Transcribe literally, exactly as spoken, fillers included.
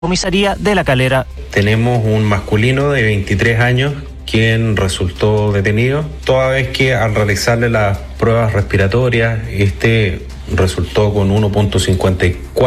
comisaría de La Calera. Tenemos un masculino de veintitrés años quien resultó detenido, toda vez que al realizarle las pruebas respiratorias, este resultó con uno punto cincuenta y cuatro